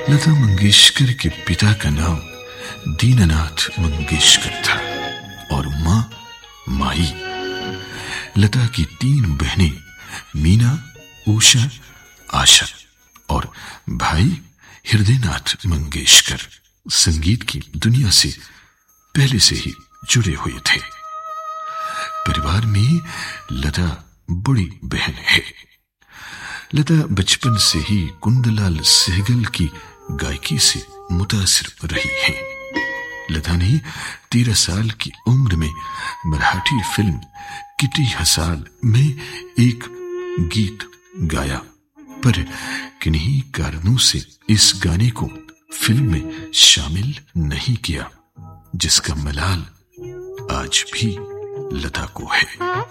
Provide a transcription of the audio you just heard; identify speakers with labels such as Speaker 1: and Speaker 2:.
Speaker 1: लता मंगेशकर के पिता का नाम दीनानाथ मंगेशकर था और मां माई। लता की 3 बहनें मीना, उषा, आशा और भाई हृदयनाथ मंगेशकर संगीत की दुनिया से पहले से ही जुड़े हुए थे। परिवार में लता बड़ी बहन है। लता बचपन से ही कुंदलाल सहगल की गायकी से मुतासिर रही है। लता ने 13 साल की उम्र में मराठी फिल्म किटी हसाल में एक गीत गाया, पर किन्हीं कारणों से इस गाने को फिल्म में शामिल नहीं किया, जिसका मलाल आज भी लता को है।